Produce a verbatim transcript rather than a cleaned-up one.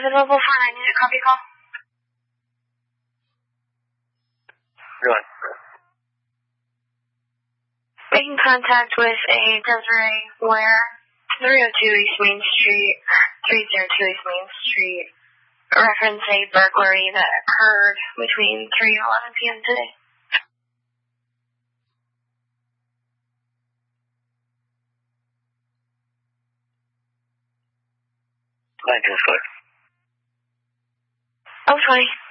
is available for nine minute copy call. Good. Making contact with a Desiree Ware, three oh two East Main Street, three oh two East Main Street. Reference a burglary that occurred between three and eleven p.m. today. nineteen square. Oh, sorry.